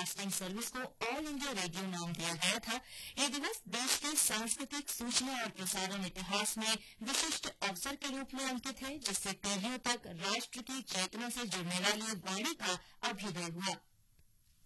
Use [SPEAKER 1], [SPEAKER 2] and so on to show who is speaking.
[SPEAKER 1] Broadcasting service को all India radio नाम दिया गया था। ये दिवस देश के सांस्कृतिक, सूचना और प्रसारण इतिहास में विशिष्ट अवसर के रूप में अंकित है, जिससे पीढ़ियों तक राष्ट्र की चेतना से जुड़ने वाली वाणी का अभ्युदय हुआ।